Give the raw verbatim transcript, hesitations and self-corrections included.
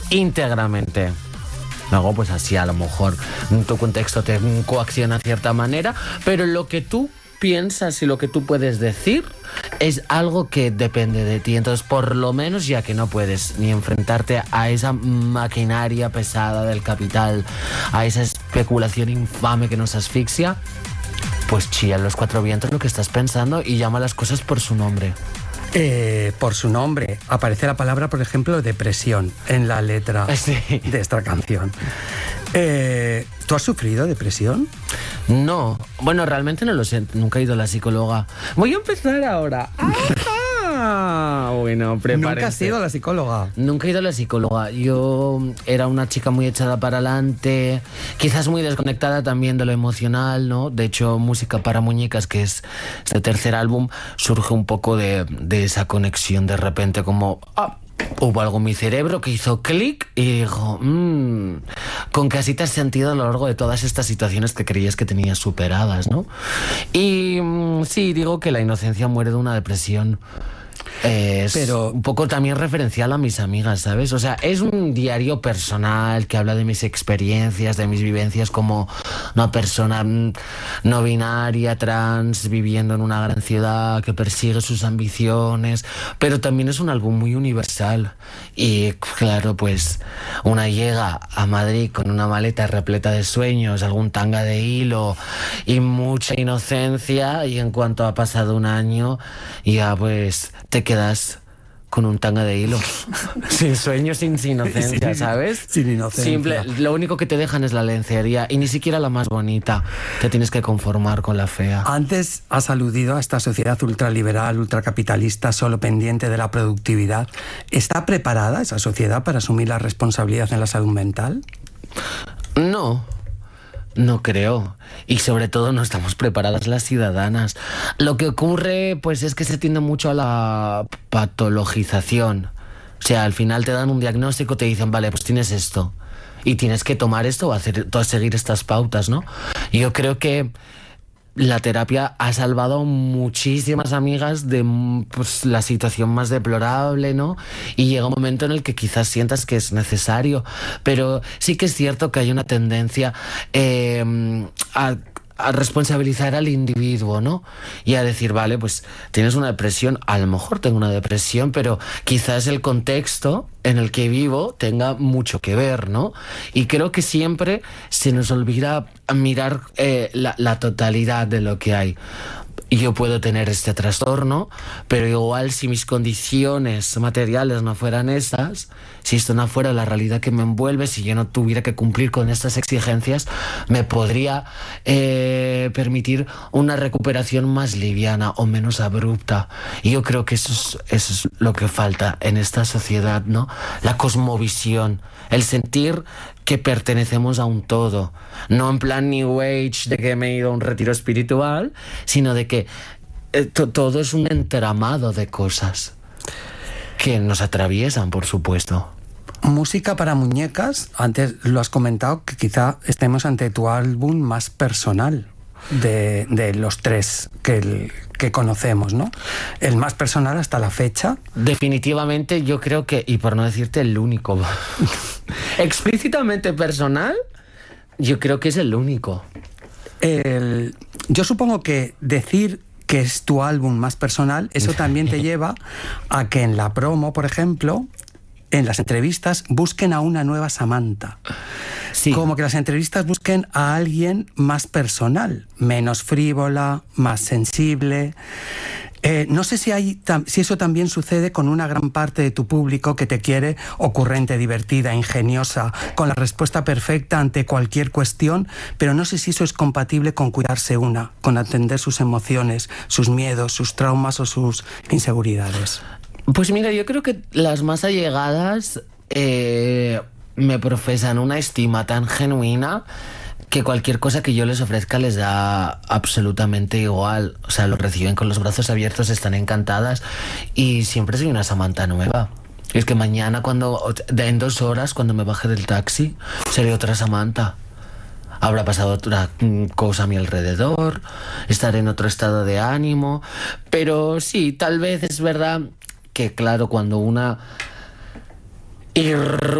íntegramente. Luego, pues así a lo mejor tu contexto te coacciona de cierta manera, pero lo que tú piensas y lo que tú puedes decir es algo que depende de ti. Entonces, por lo menos, ya que no puedes ni enfrentarte a esa maquinaria pesada del capital, a esa especulación infame que nos asfixia, pues chilla en los cuatro vientos lo que estás pensando y llama las cosas por su nombre. Eh, por su nombre. Aparece la palabra, por ejemplo, depresión en la letra sí. de esta canción. Eh, ¿Tú has sufrido depresión? No, bueno, realmente no lo sé. Nunca he ido a la psicóloga. Voy a empezar ahora. Ah, bueno, prepárense. ¿Nunca has ido a la psicóloga? Nunca he ido a la psicóloga. Yo era una chica muy echada para adelante, quizás muy desconectada también de lo emocional, ¿no? De hecho, Música para Muñecas, que es este tercer álbum, surge un poco de, de esa conexión de repente, como... Ah, hubo algo en mi cerebro que hizo clic y dijo, mmm, con que así te has sentido a lo largo de todas estas situaciones que creías que tenías superadas, ¿no? Y mmm, sí, digo que la inocencia muere de una depresión. Es Pero un poco también referencial a mis amigas, ¿sabes? O sea, es un diario personal que habla de mis experiencias, de mis vivencias como una persona no binaria, trans, viviendo en una gran ciudad, que persigue sus ambiciones, pero también es un álbum muy universal. Y claro, pues una llega a Madrid con una maleta repleta de sueños, algún tanga de hilo y mucha inocencia, y en cuanto ha pasado un año, ya pues te quedas con un tanga de hilo. Sin sueños, sin, sin inocencia, sin, ¿sabes? Sin inocencia. Simple, lo único que te dejan es la lencería, y ni siquiera la más bonita. Te tienes que conformar con la fea. Antes has aludido a esta sociedad ultraliberal, ultracapitalista, solo pendiente de la productividad. ¿Está preparada esa sociedad para asumir la responsabilidad en la salud mental? No. No creo. Y sobre todo no estamos preparadas las ciudadanas. Lo que ocurre, pues, es que se tiende mucho a la patologización. O sea, al final te dan un diagnóstico, te dicen, vale, pues tienes esto. Y tienes que tomar esto o hacer, o seguir estas pautas, ¿no? Y yo creo que la terapia ha salvado muchísimas amigas de pues, la situación más deplorable, ¿no? Y llega un momento en el que quizás sientas que es necesario, pero sí que es cierto que hay una tendencia eh, a... a responsabilizar al individuo, ¿no? Y a decir, vale, pues tienes una depresión, a lo mejor tengo una depresión, pero quizás el contexto en el que vivo tenga mucho que ver, ¿no? Y creo que siempre se nos olvida mirar eh, la, la totalidad de lo que hay. Y yo puedo tener este trastorno, pero igual si mis condiciones materiales no fueran esas, si esto no fuera la realidad que me envuelve, si yo no tuviera que cumplir con estas exigencias, me podría eh, permitir una recuperación más liviana o menos abrupta. Y yo creo que eso es, eso es lo que falta en esta sociedad, ¿no? La cosmovisión, el sentir que pertenecemos a un todo, no en plan New Age de que me he ido a un retiro espiritual, sino de que eh, to- todo es un entramado de cosas que nos atraviesan, por supuesto. Música para Muñecas, antes lo has comentado, que quizá estemos ante tu álbum más personal de, de los tres que, el, que conocemos, ¿no? El más personal hasta la fecha. Definitivamente yo creo que, y por no decirte el único, explícitamente personal, yo creo que es el único. El, yo supongo que decir que es tu álbum más personal, eso también te lleva a que en la promo, por ejemplo, en las entrevistas, busquen a una nueva Samantha. Sí. Como que las entrevistas busquen a alguien más personal, menos frívola, más sensible. Eh, no sé si, hay, si eso también sucede con una gran parte de tu público que te quiere ocurrente, divertida, ingeniosa, con la respuesta perfecta ante cualquier cuestión, pero no sé si eso es compatible con cuidarse una, con atender sus emociones, sus miedos, sus traumas o sus inseguridades. Pues mira, yo creo que las más allegadas eh, me profesan una estima tan genuina que cualquier cosa que yo les ofrezca les da absolutamente igual. O sea, lo reciben con los brazos abiertos, están encantadas, y siempre soy una Samantha nueva. Y es que mañana, cuando en dos horas, cuando me baje del taxi, seré otra Samantha. Habrá pasado otra cosa a mi alrededor, estaré en otro estado de ánimo, pero sí, tal vez es verdad que, claro, cuando una